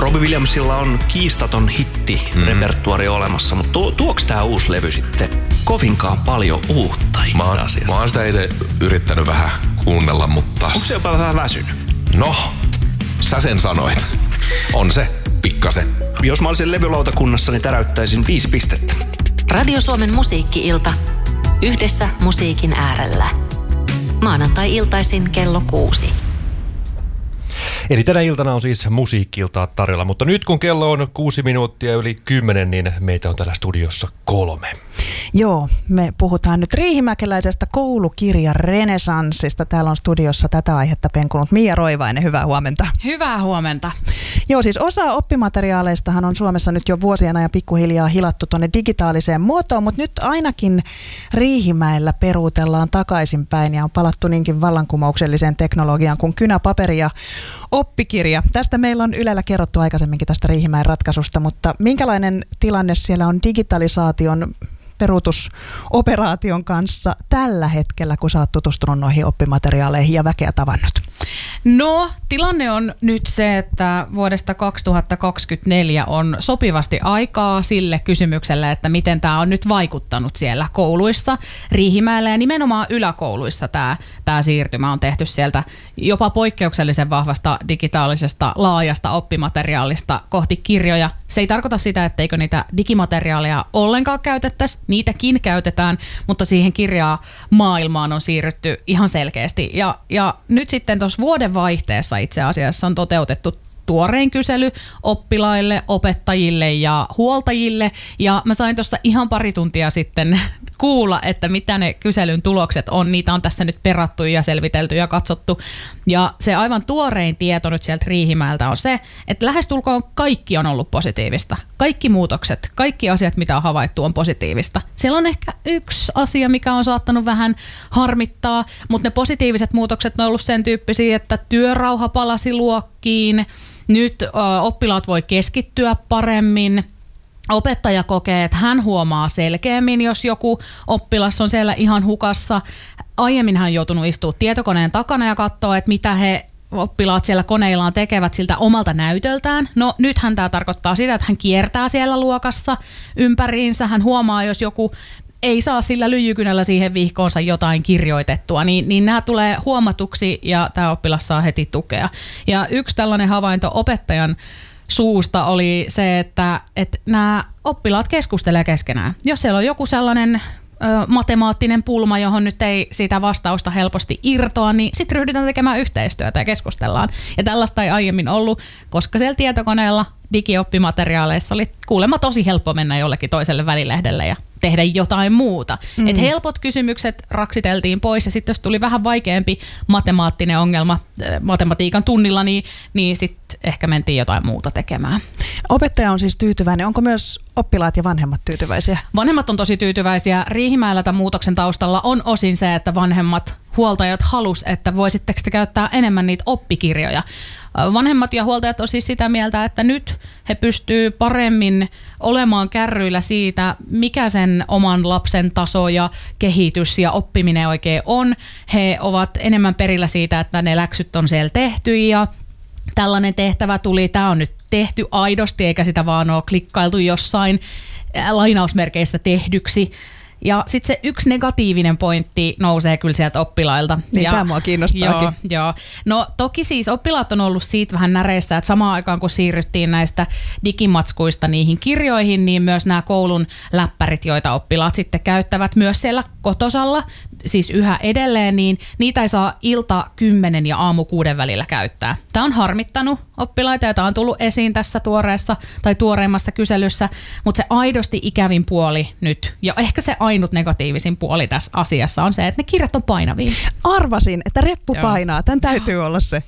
Robbie Williamsilla on kiistaton hitti-repertuari olemassa, mutta tuoks tää uusi levy sitten kovinkaan paljon uutta itse asiassa? Mä oon sitä itse yrittänyt vähän kuunnella, mutta... Onko se jopa vähän väsynyt? No, sä sen sanoit. On se, pikkasen. Jos mä olisin levylautakunnassa, niin täräyttäisin 5 pistettä. Radio Suomen musiikki-ilta. Yhdessä musiikin äärellä. Maanantai-iltaisin kello 6. Eli tänä iltana on siis musiikki-iltaa tarjolla, mutta nyt kun kello on 6 minuuttia yli 10, niin meitä on täällä studiossa 3. Joo, me puhutaan nyt riihimäkeläisestä koulukirjan renesanssista. Täällä on studiossa tätä aihetta penkunut Mia Roivainen. Hyvää huomenta. Hyvää huomenta. Joo, siis osa oppimateriaaleistahan on Suomessa nyt jo vuosien ajan pikkuhiljaa hilattu tuonne digitaaliseen muotoon, mutta nyt ainakin Riihimäellä peruutellaan takaisinpäin ja on palattu niinkin vallankumoukselliseen teknologiaan kuin kynäpaperi ja oppikirja. Tästä meillä on Ylellä kerrottu aikaisemminkin tästä Riihimäen ratkaisusta, mutta minkälainen tilanne siellä on digitalisaation peruutusoperaation kanssa tällä hetkellä, kun sä oot tutustunut noihin oppimateriaaleihin ja väkeä tavannut? No, tilanne on nyt se, että vuodesta 2024 on sopivasti aikaa sille kysymykselle, että miten tämä on nyt vaikuttanut siellä kouluissa Riihimäellä ja nimenomaan yläkouluissa tämä siirtymä on tehty sieltä jopa poikkeuksellisen vahvasta digitaalisesta laajasta oppimateriaalista kohti kirjoja. Se ei tarkoita sitä, etteikö niitä digimateriaaleja ollenkaan käytettäisi, niitäkin käytetään, mutta siihen kirjamaailmaan on siirrytty ihan selkeästi. Ja nyt sitten tuossa vuoden vaihteessa itse asiassa on toteutettu tuorein kysely oppilaille, opettajille ja huoltajille. Ja mä sain tuossa ihan pari tuntia sitten kuulla, että mitä ne kyselyn tulokset on. Niitä on tässä nyt perattu ja selvitelty ja katsottu. Ja se aivan tuorein tieto nyt sieltä Riihimäeltä on se, että lähestulkoon kaikki on ollut positiivista. Kaikki muutokset, kaikki asiat, mitä on havaittu, on positiivista. Siellä on ehkä yksi asia, mikä on saattanut vähän harmittaa, mutta ne positiiviset muutokset on ollut sen tyyppisiä, että työrauha palasi luokkiin. Nyt oppilaat voi keskittyä paremmin. Opettaja kokee, että hän huomaa selkeämmin, jos joku oppilas on siellä ihan hukassa. Aiemmin hän on joutunut istumaan tietokoneen takana ja katsoa, että mitä he oppilaat siellä koneillaan tekevät siltä omalta näytöltään. No nythän tämä tarkoittaa sitä, että hän kiertää siellä luokassa ympäriinsä. Hän huomaa, jos joku ei saa sillä lyijykynällä siihen vihkoonsa jotain kirjoitettua, niin nämä tulee huomatuksi ja tämä oppilas saa heti tukea. Ja yksi tällainen havainto opettajan suusta oli se, että nämä oppilaat keskustelee keskenään. Jos siellä on joku sellainen matemaattinen pulma, johon nyt ei sitä vastausta helposti irtoa, niin sitten ryhdytään tekemään yhteistyötä ja keskustellaan. Ja tällaista ei aiemmin ollut, koska siellä tietokoneella digioppimateriaaleissa oli kuulemma tosi helppo mennä jollekin toiselle välilehdelle ja tehdä jotain muuta. Et helpot kysymykset raksiteltiin pois ja sitten jos tuli vähän vaikeampi matemaattinen ongelma matematiikan tunnilla, niin sitten ehkä mentiin jotain muuta tekemään. Opettaja on siis tyytyväinen. Onko myös oppilaat ja vanhemmat tyytyväisiä? Vanhemmat on tosi tyytyväisiä. Riihimäellä tämän muutoksen taustalla on osin se, että vanhemmat huoltajat halus, että voisitteko te käyttää enemmän niitä oppikirjoja. Vanhemmat ja huoltajat on siis sitä mieltä, että nyt he pystyy paremmin olemaan kärryillä siitä, mikä sen oman lapsen taso ja kehitys ja oppiminen oikein on. He ovat enemmän perillä siitä, että ne läksyt on siellä tehty ja tällainen tehtävä tuli. Tämä on nyt tehty aidosti, eikä sitä vaan ole klikkailtu jossain lainausmerkeistä tehdyksi. Ja sitten se yksi negatiivinen pointti nousee kyllä sieltä oppilailta. Niin tämä mua kiinnostaakin. Joo. No toki siis oppilaat on ollut siitä vähän näreissä, että samaan aikaan kun siirryttiin näistä digimatskuista niihin kirjoihin, niin myös nämä koulun läppärit, joita oppilaat sitten käyttävät myös siellä kotosalla, siis yhä edelleen, niin niitä ei saa ilta 10 ja aamu 6 välillä käyttää. Tämä on harmittanut oppilaita ja tämä on tullut esiin tässä tuoreimmassa kyselyssä, mutta se aidosti ikävin puoli nyt ja ehkä se ainut negatiivisin puoli tässä asiassa on se, että ne kirjat on painavia. Arvasin, että reppu painaa. Tän täytyy olla se.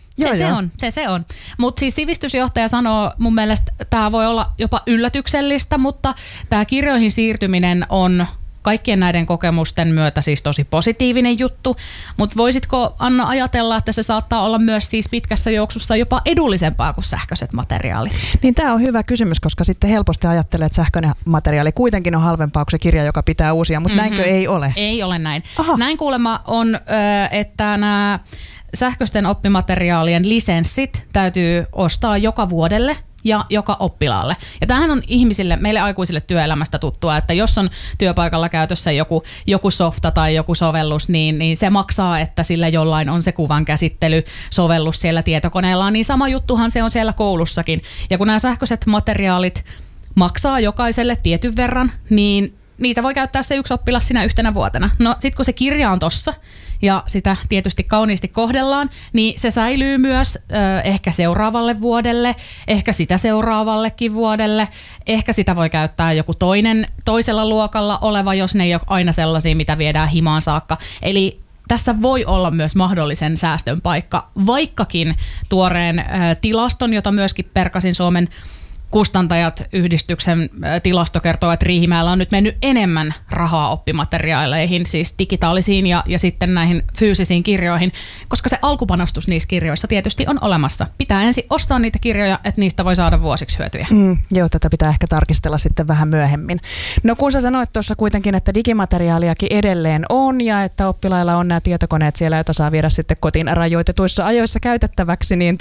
Se on. Mutta siis sivistysjohtaja sanoo, mun mielestä tämä voi olla jopa yllätyksellistä, mutta tämä kirjoihin siirtyminen on kaikkien näiden kokemusten myötä siis tosi positiivinen juttu, mutta voisitko Anna ajatella, että se saattaa olla myös siis pitkässä juoksussa jopa edullisempaa kuin sähköiset materiaalit? Niin tämä on hyvä kysymys, koska sitten helposti ajattelee, että sähköinen materiaali kuitenkin on halvempaa kuin se kirja, joka pitää uusia, mutta näinkö ei ole? Ei ole näin. Aha. Näin kuulemma on, että nämä sähköisten oppimateriaalien lisenssit täytyy ostaa joka vuodelle. ja joka oppilaalle. Ja tämähän on ihmisille, meille aikuisille työelämästä tuttua, että jos on työpaikalla käytössä joku softa tai joku sovellus, niin se maksaa, että sillä jollain on se kuvan käsittelysovellus siellä tietokoneella. Niin sama juttuhan se on siellä koulussakin. Ja kun nämä sähköiset materiaalit maksaa jokaiselle tietyn verran, niin niitä voi käyttää se yksi oppilas sinä yhtenä vuotena. No sit kun se kirja on tossa ja sitä tietysti kauniisti kohdellaan, niin se säilyy myös ehkä seuraavalle vuodelle, ehkä sitä seuraavallekin vuodelle. Ehkä sitä voi käyttää joku toisella luokalla oleva, jos ne ei ole aina sellaisia, mitä viedään himaan saakka. Eli tässä voi olla myös mahdollisen säästön paikka, vaikkakin tuoreen tilaston, jota myöskin perkasin Suomen Kustantajat-yhdistyksen tilasto kertoo, että Riihimäellä on nyt mennyt enemmän rahaa oppimateriaaleihin, siis digitaalisiin ja sitten näihin fyysisiin kirjoihin, koska se alkupanostus niissä kirjoissa tietysti on olemassa. Pitää ensin ostaa niitä kirjoja, että niistä voi saada vuosiksi hyötyjä. Joo, tätä pitää ehkä tarkistella sitten vähän myöhemmin. No kun sä sanoit tuossa kuitenkin, että digimateriaaliakin edelleen on ja että oppilailla on nämä tietokoneet siellä, joita saa viedä sitten kotiin rajoitetuissa ajoissa käytettäväksi, niin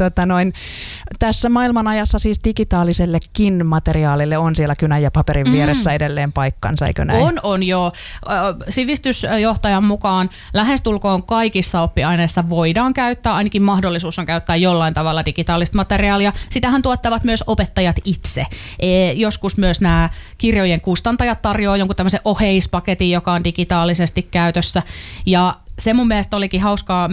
tässä maailmanajassa siis digitaaliselle materiaalille on siellä kynän ja paperin vieressä edelleen paikkansa, eikö näin? On joo. Sivistysjohtajan mukaan lähestulkoon kaikissa oppiaineissa voidaan käyttää, ainakin mahdollisuus on käyttää jollain tavalla digitaalista materiaalia. Sitähän tuottavat myös opettajat itse. Joskus myös nämä kirjojen kustantajat tarjoaa jonkun tämmöisen oheispaketin, joka on digitaalisesti käytössä. Ja se mun mielestä olikin hauskaa.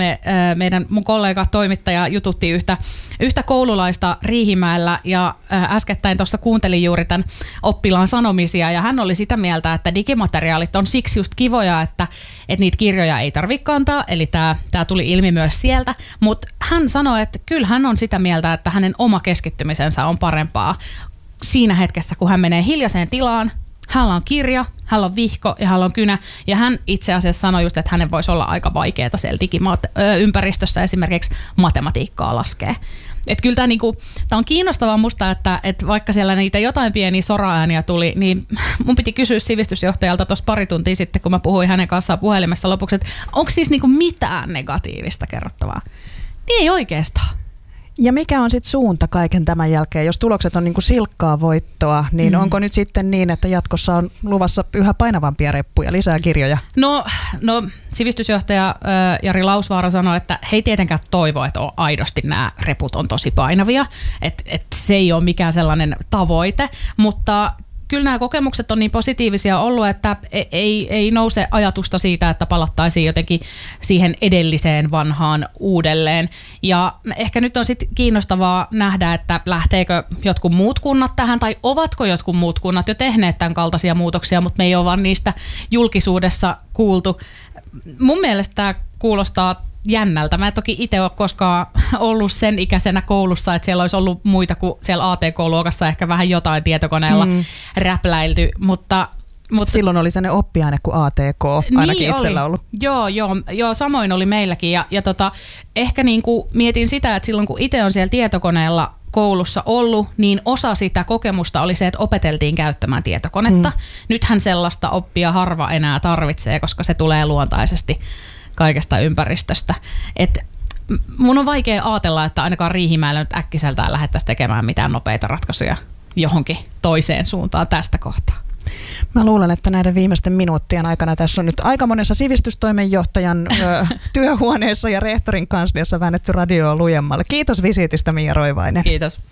Mun kollega toimittaja jututti yhtä koululaista Riihimäellä ja äskettäin tuossa kuuntelin juuri tämän oppilaan sanomisia ja hän oli sitä mieltä, että digimateriaalit on siksi just kivoja, että niitä kirjoja ei tarvitse kantaa, eli tämä tuli ilmi myös sieltä, mutta hän sanoi, että kyllä hän on sitä mieltä, että hänen oma keskittymisensä on parempaa siinä hetkessä, kun hän menee hiljaiseen tilaan. Hänellä on kirja, hänellä on vihko ja hänellä on kynä. Ja hän itse asiassa sanoi just, että hänen voisi olla aika vaikeaa siellä digiympäristössä esimerkiksi matematiikkaa laskee. Että kyllä tämä on kiinnostavaa musta, että vaikka siellä niitä jotain pieniä soraääniä tuli, niin mun piti kysyä sivistysjohtajalta tuossa pari tuntia sitten, kun mä puhuin hänen kanssaan puhelimesta lopuksi, että onko siis mitään negatiivista kerrottavaa? Niin ei oikeastaan. Ja mikä on sitten suunta kaiken tämän jälkeen? Jos tulokset on silkkaa voittoa, niin onko nyt sitten niin, että jatkossa on luvassa yhä painavampia reppuja, lisää kirjoja? No sivistysjohtaja Jari Lausvaara sanoi, että he ei tietenkään toivo, että aidosti nämä reput on tosi painavia. Että se ei ole mikään sellainen tavoite, mutta kyllä nämä kokemukset on niin positiivisia ollut, että ei nouse ajatusta siitä, että palattaisiin jotenkin siihen edelliseen vanhaan uudelleen. Ja ehkä nyt on sitten kiinnostavaa nähdä, että lähteekö jotkut muut kunnat tähän, tai ovatko jotkut muut kunnat jo tehneet tämän kaltaisia muutoksia, mutta me ei ole vaan niistä julkisuudessa kuultu. Mun mielestä tämä kuulostaa jännältä. Mä en toki itse ole koskaan ollut sen ikäisenä koulussa, että siellä olisi ollut muita kuin siellä ATK-luokassa ehkä vähän jotain tietokoneella räpläilty, mutta silloin oli sellainen oppiaine kuin ATK, ainakin niin itsellä ollut. Joo, samoin oli meilläkin ja ehkä mietin sitä, että silloin kun itse on siellä tietokoneella koulussa ollut, niin osa sitä kokemusta oli se, että opeteltiin käyttämään tietokonetta. Nythän sellaista oppia harva enää tarvitsee, koska se tulee luontaisesti kaikesta ympäristöstä. Et mun on vaikea ajatella, että ainakaan Riihimäellä nyt äkkiseltään lähdettäisiin tekemään mitään nopeita ratkaisuja johonkin toiseen suuntaan tästä kohtaa. Mä luulen, että näiden viimeisten minuuttien aikana tässä on nyt aika monessa sivistystoimenjohtajan työhuoneessa ja rehtorin kansliassa väännetty radioa lujemmalle. Kiitos visiitistä, Mia Roivainen. Kiitos.